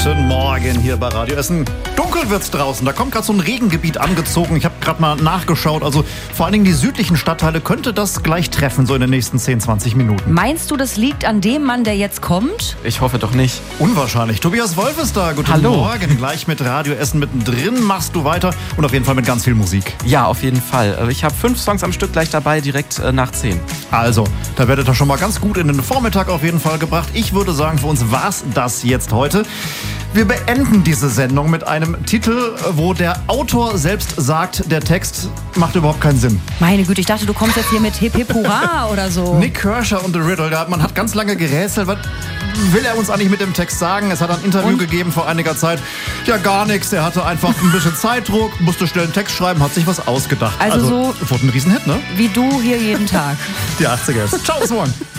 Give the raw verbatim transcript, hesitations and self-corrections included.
Guten Morgen hier bei Radio Essen. Dunkel wird's draußen, da kommt gerade so ein Regengebiet angezogen. Ich habe gerade mal nachgeschaut, also vor allen Dingen die südlichen Stadtteile könnte das gleich treffen, so in den nächsten zehn, zwanzig Minuten. Meinst du, das liegt an dem Mann, der jetzt kommt? Ich hoffe doch nicht. Unwahrscheinlich. Tobias Wolf ist da. Guten Hallo. Morgen. Gleich mit Radio Essen mittendrin machst du weiter und auf jeden Fall mit ganz viel Musik. Ja, auf jeden Fall. Ich habe fünf Songs am Stück gleich dabei, direkt äh, nach zehn. Also, da werdet ihr schon mal ganz gut in den Vormittag auf jeden Fall gebracht. Ich würde sagen, für uns war's das jetzt heute. Wir beenden diese Sendung mit einem Titel, wo der Autor selbst sagt, der Text macht überhaupt keinen Sinn. Meine Güte, ich dachte, du kommst jetzt hier mit Hip Hip Hurra oder so. Nick Kershaw und The Riddle, ja, man hat ganz lange gerätselt. Was will er uns eigentlich mit dem Text sagen? Es hat ein Interview und? gegeben vor einiger Zeit. Ja, gar nichts. Er hatte einfach ein bisschen Zeitdruck, musste schnell einen Text schreiben, hat sich was ausgedacht. Also, also so wurde ein Riesenhit, ne? Wie du hier jeden Tag. Die achtziger. Ciao, bis morgen.